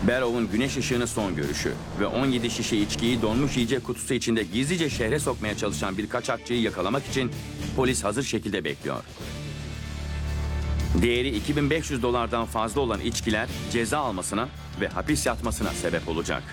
Barrow'un güneş ışığını son görüşü ve 17 şişe içkiyi donmuş yiyecek kutusu içinde gizlice şehre sokmaya çalışan bir kaçakçıyı yakalamak için polis hazır şekilde bekliyor. Değeri 2500 dolardan fazla olan içkiler ceza almasına ve hapis yatmasına sebep olacak.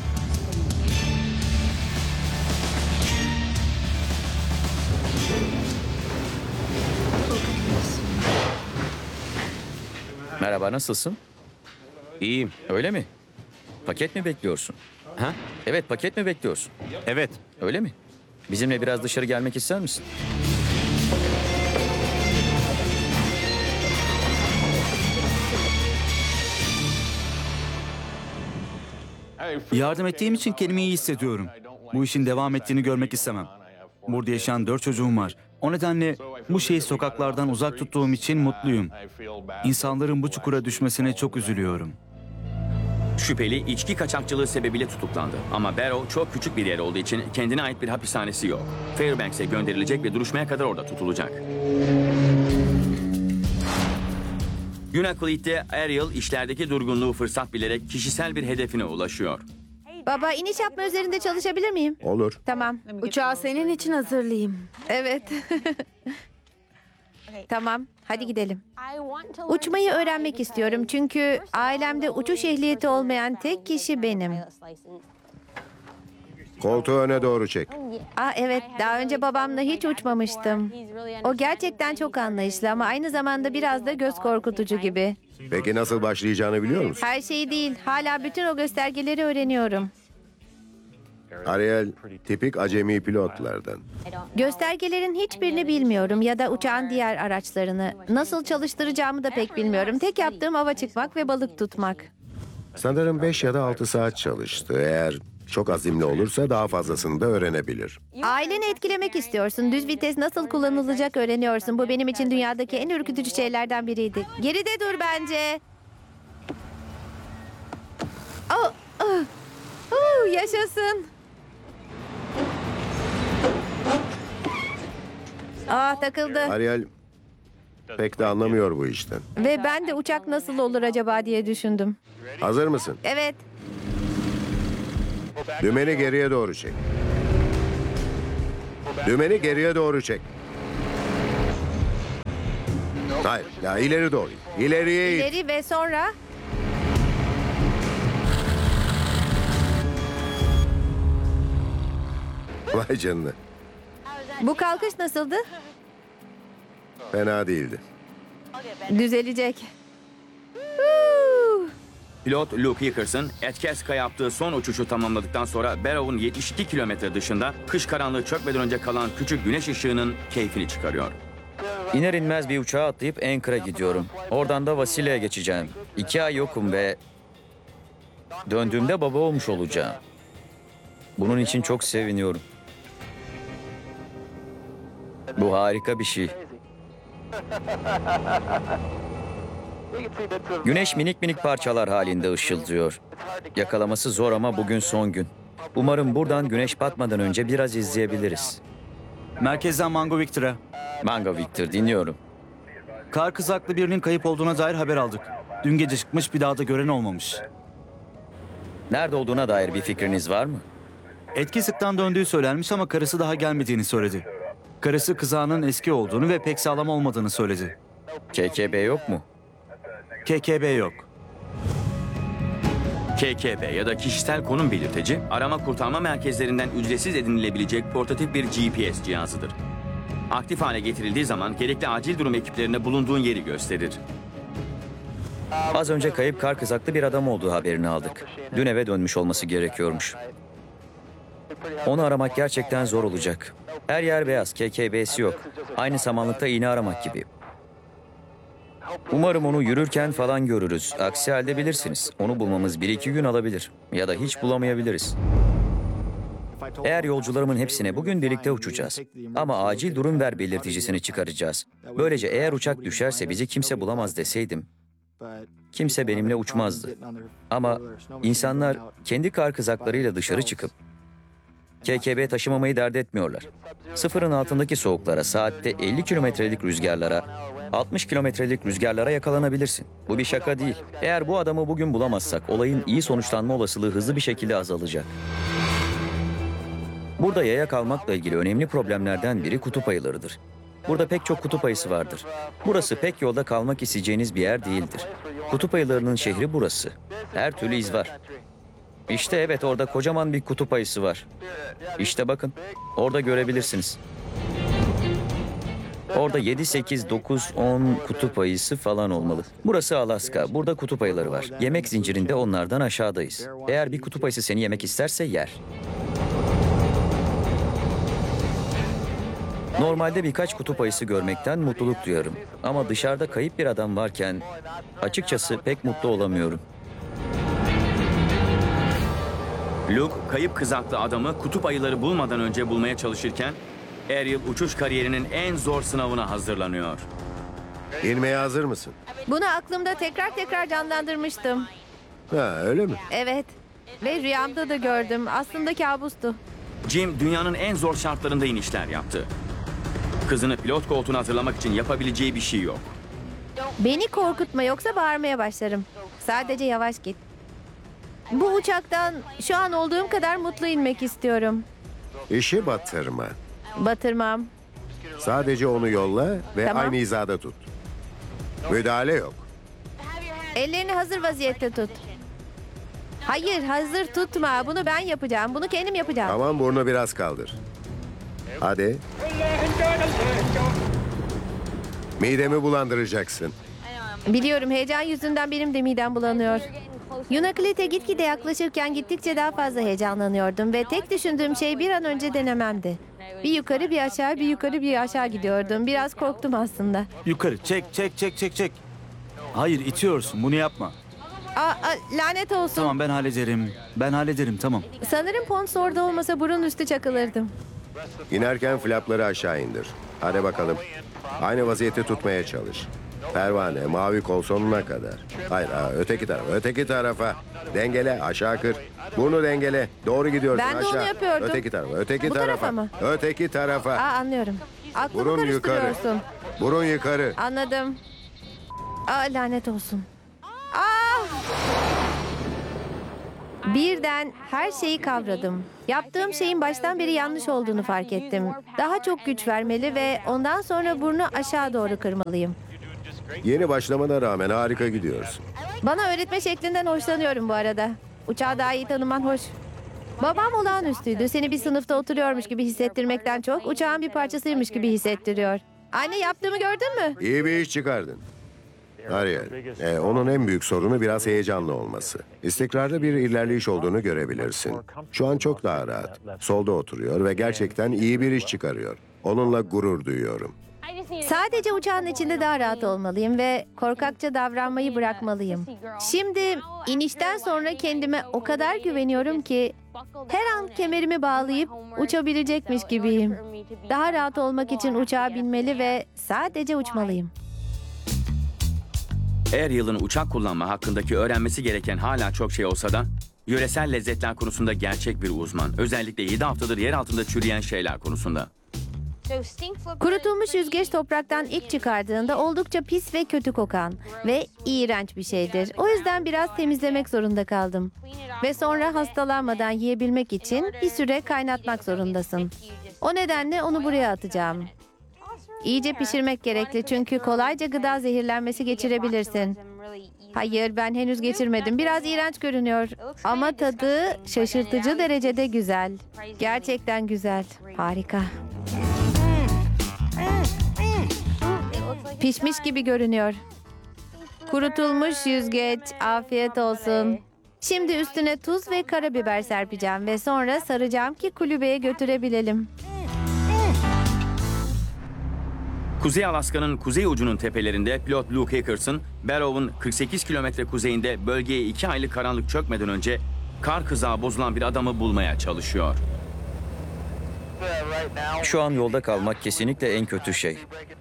Merhaba, nasılsın? İyiyim. Öyle mi? Paket mi bekliyorsun? Ha? Evet, paket mi bekliyorsun? Evet. Öyle mi? Bizimle biraz dışarı gelmek ister misin? Yardım ettiğim için kendimi iyi hissediyorum. Bu işin devam ettiğini görmek istemem. Burada yaşayan 4 çocuğum var. O nedenle bu şeyi sokaklardan uzak tuttuğum için mutluyum. İnsanların bu çukura düşmesine çok üzülüyorum. Şüpheli içki kaçakçılığı sebebiyle tutuklandı. Ama Barrow çok küçük bir yer olduğu için kendine ait bir hapishanesi yok. Fairbanks'e gönderilecek ve duruşmaya kadar orada tutulacak. Günakleet'te Ariel işlerdeki durgunluğu fırsat bilerek kişisel bir hedefine ulaşıyor. Baba iniş yapma üzerinde çalışabilir miyim? Olur. Tamam. Uçağı senin için hazırlayayım. Evet. Tamam. Hadi gidelim. Uçmayı öğrenmek istiyorum çünkü ailemde uçuş ehliyeti olmayan tek kişi benim. Koltuğu öne doğru çek. Evet, daha önce babamla hiç uçmamıştım. O gerçekten çok anlayışlı ama aynı zamanda biraz da göz korkutucu gibi. Peki nasıl başlayacağını biliyor musun? Her şeyi değil, hala bütün o göstergeleri öğreniyorum. Ariel tipik acemi pilotlardan. Göstergelerin hiçbirini bilmiyorum ya da uçağın diğer araçlarını. Nasıl çalıştıracağımı da pek bilmiyorum. Tek yaptığım ava çıkmak ve balık tutmak. Sanırım 5 ya da 6 saat çalıştı. Eğer çok azimli olursa daha fazlasını da öğrenebilir. Aileni etkilemek istiyorsun. Düz vites nasıl kullanılacak öğreniyorsun. Bu benim için dünyadaki en ürkütücü şeylerden biriydi. Geride dur bence. Oh, oh. Yaşasın. Takıldı. Ariel pek de anlamıyor bu işten. Ve ben de uçak nasıl olur acaba diye düşündüm. Hazır mısın? Evet. Dümeni geriye doğru çek. Dümeni geriye doğru çek. Hayır, ya ileri doğru. İleriye it. İleri ve sonra... Vay canına. Bu kalkış nasıldı? Fena değildi. Düzelecek. Pilot Luke Hickerson, Etkeska yaptığı son uçuşu tamamladıktan sonra Barrow'un 72 kilometre dışında kış karanlığı çökmeden önce kalan küçük güneş ışığının keyfini çıkarıyor. İner inmez bir uçağa atlayıp Anchor'a gidiyorum. Oradan da Vasilya'ya geçeceğim. 2 ay yokum ve döndüğümde baba olmuş olacağım. Bunun için çok seviniyorum. Bu harika bir şey. Güneş minik minik parçalar halinde ışıldıyor. Yakalaması zor ama bugün son gün. Umarım buradan güneş batmadan önce biraz izleyebiliriz. Merkezden Mango Victor'a. Mango Victor, dinliyorum. Kar kızaklı birinin kayıp olduğuna dair haber aldık. Dün gece çıkmış, bir daha da gören olmamış. Nerede olduğuna dair bir fikriniz var mı? Etkisizlikten döndüğü söylenmiş ama karısı daha gelmediğini söyledi. Karısı kızağının eski olduğunu ve pek sağlam olmadığını söyledi. KKB yok mu? KKB yok. KKB ya da kişisel konum belirteci, arama kurtarma merkezlerinden ücretsiz edinilebilecek portatif bir GPS cihazıdır. Aktif hale getirildiği zaman gerekli acil durum ekiplerine bulunduğun yeri gösterir. Az önce kayıp kar kızaklı bir adam olduğu haberini aldık. Dün eve dönmüş olması gerekiyormuş. Onu aramak gerçekten zor olacak. Her yer beyaz, KKB'si yok. Aynı samanlıkta iğne aramak gibi. Umarım onu yürürken falan görürüz. Aksi halde bilirsiniz. Onu bulmamız 1-2 gün alabilir. Ya da hiç bulamayabiliriz. Eğer yolcularımın hepsine bugün birlikte uçacağız. Ama acil durum ver belirticisini çıkaracağız. Böylece eğer uçak düşerse bizi kimse bulamaz deseydim, kimse benimle uçmazdı. Ama insanlar kendi kar kızaklarıyla dışarı çıkıp KKB taşımamayı dert etmiyorlar. Sıfırın altındaki soğuklara, saatte 50 kilometrelik rüzgarlara, 60 kilometrelik rüzgarlara yakalanabilirsin. Bu bir şaka değil. Eğer bu adamı bugün bulamazsak olayın iyi sonuçlanma olasılığı hızlı bir şekilde azalacak. Burada yaya kalmakla ilgili önemli problemlerden biri kutup ayılarıdır. Burada pek çok kutup ayısı vardır. Burası pek yolda kalmak isteyeceğiniz bir yer değildir. Kutup ayılarının şehri burası. Her türlü iz var. İşte evet, orada kocaman bir kutup ayısı var. İşte bakın, orada görebilirsiniz. Orada 7, 8, 9, 10 kutup ayısı falan olmalı. Burası Alaska. Burada kutup ayıları var. Yemek zincirinde onlardan aşağıdayız. Eğer bir kutup ayısı seni yemek isterse yer. Normalde birkaç kutup ayısı görmekten mutluluk duyarım. Ama dışarıda kayıp bir adam varken açıkçası pek mutlu olamıyorum. Luke, kayıp kızaklı adamı kutup ayıları bulmadan önce bulmaya çalışırken Ariel uçuş kariyerinin en zor sınavına hazırlanıyor. İnmeye hazır mısın? Bunu aklımda tekrar canlandırmıştım. Ha, öyle mi? Evet. Ve rüyamda da gördüm. Aslında kabustu. Jim dünyanın en zor şartlarında inişler yaptı. Kızını pilot koltuğuna hazırlamak için yapabileceği bir şey yok. Beni korkutma yoksa bağırmaya başlarım. Sadece yavaş git. Bu uçaktan şu an olduğum kadar mutlu inmek istiyorum. İşi batırma. Batırmam. Sadece onu yolla ve Tamam. aynı hizada tut. Müdahale yok. Ellerini hazır vaziyette tut. Hayır, hazır tutma. Bunu ben yapacağım. Bunu kendim yapacağım. Tamam, burnu biraz kaldır. Hadi. Midemi bulandıracaksın. Biliyorum, heyecan yüzünden benim de midem bulanıyor. Yunaklit'e gitgide yaklaşırken gittikçe daha fazla heyecanlanıyordum ve tek düşündüğüm şey bir an önce denememdi. Bir yukarı bir aşağı, bir yukarı bir aşağı gidiyordum. Biraz korktum aslında. Yukarı çek. Hayır, itiyorsun, bunu yapma. Lanet olsun. Tamam, ben hallederim tamam. Sanırım Pons orada olmasa burun üstü çakılırdım. İnerken flapları aşağı indir. Hadi bakalım. Aynı vaziyette tutmaya çalış. Pervane, mavi kol sonuna kadar. Hayır, öteki tarafa. Dengele, aşağı kır. Burnu dengele. Doğru gidiyorsun, Ben de aşağı. onu yapıyordum. Öteki tarafa, öteki Bu tarafa. tarafa mı? Öteki tarafa. Anlıyorum. Aklımı Burun yukarı. karıştırıyorsun. Burun yukarı. Anladım. Lanet olsun. Birden her şeyi kavradım. Yaptığım şeyin baştan beri yanlış olduğunu fark ettim. Daha çok güç vermeli ve ondan sonra burnu aşağı doğru kırmalıyım. Yeni başlamana rağmen harika gidiyorsun. Bana öğretme şeklinden hoşlanıyorum bu arada. Uçağı daha iyi tanıman hoş. Babam olağanüstüydü. Seni bir sınıfta oturuyormuş gibi hissettirmekten çok uçağın bir parçasıymış gibi hissettiriyor. Anne, yaptığımı gördün mü? İyi bir iş çıkardın. Ariel, onun en büyük sorunu biraz heyecanlı olması. İstikrarda bir ilerleyiş olduğunu görebilirsin. Şu an çok daha rahat. Solda oturuyor ve gerçekten iyi bir iş çıkarıyor. Onunla gurur duyuyorum. Sadece uçağın içinde daha rahat olmalıyım ve korkakça davranmayı bırakmalıyım. Şimdi inişten sonra kendime o kadar güveniyorum ki her an kemerimi bağlayıp uçabilecekmiş gibiyim. Daha rahat olmak için uçağa binmeli ve sadece uçmalıyım. Ariel'ın uçak kullanma hakkındaki öğrenmesi gereken hala çok şey olsa da yöresel lezzetler konusunda gerçek bir uzman. Özellikle 7 haftadır yer altında çürüyen şeyler konusunda. Kurutulmuş yüzgeç topraktan ilk çıkardığında oldukça pis ve kötü kokan ve iğrenç bir şeydir. O yüzden biraz temizlemek zorunda kaldım. Ve sonra hastalanmadan yiyebilmek için bir süre kaynatmak zorundasın. O nedenle onu buraya atacağım. İyice pişirmek gerekli çünkü kolayca gıda zehirlenmesi geçirebilirsin. Hayır, ben henüz geçirmedim. Biraz iğrenç görünüyor. Ama tadı şaşırtıcı derecede güzel. Gerçekten güzel. Harika. Pişmiş gibi görünüyor. Kurutulmuş yüzgeç. Afiyet olsun. Şimdi üstüne tuz ve karabiber serpeceğim ve sonra saracağım ki kulübeye götürebilelim. Kuzey Alaska'nın kuzey ucunun tepelerinde pilot Luke Hickerson, Barrow'un 48 kilometre kuzeyinde bölgeye 2 aylık karanlık çökmeden önce kar kızağı bozulan bir adamı bulmaya çalışıyor. Şu an yolda kalmak kesinlikle en kötü şey.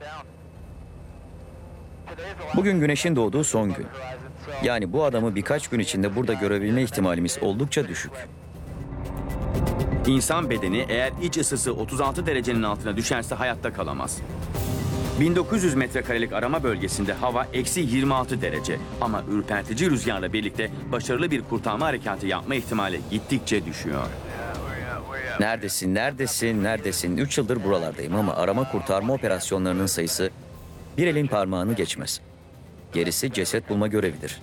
Bugün güneşin doğduğu son gün. Yani bu adamı birkaç gün içinde burada görebilme ihtimalimiz oldukça düşük. İnsan bedeni eğer iç ısısı 36 derecenin altına düşerse hayatta kalamaz. 1900 metrekarelik arama bölgesinde hava eksi 26 derece. Ama ürpertici rüzgarla birlikte başarılı bir kurtarma harekatı yapma ihtimali gittikçe düşüyor. Neredesin, neredesin, neredesin? 3 yıldır buralardayım ama arama kurtarma operasyonlarının sayısı bir elin parmağını geçmez. Gerisi ceset bulma görevidir.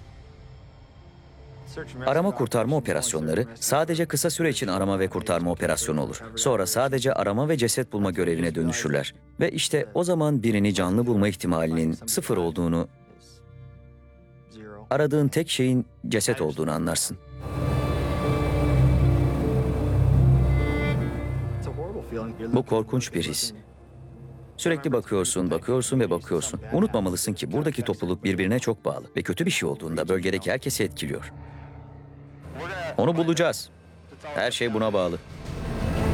Arama kurtarma operasyonları sadece kısa süre için arama ve kurtarma operasyonu olur. Sonra sadece arama ve ceset bulma görevine dönüşürler. Ve işte o zaman birini canlı bulma ihtimalinin sıfır olduğunu, aradığın tek şeyin ceset olduğunu anlarsın. Bu korkunç bir his. Sürekli bakıyorsun, bakıyorsun ve bakıyorsun. Unutmamalısın ki buradaki topluluk birbirine çok bağlı ve kötü bir şey olduğunda bölgedeki herkesi etkiliyor. Onu bulacağız. Her şey buna bağlı.